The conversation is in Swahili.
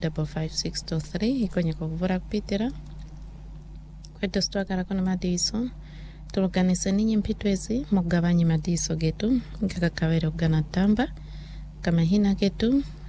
55623 ikonye kuvura kupitira kwetu stwakara kuna madiso tuluganise ninyi mpitwezi mugabanyi madiso getu nkakakawere ugana tamba kama hina getu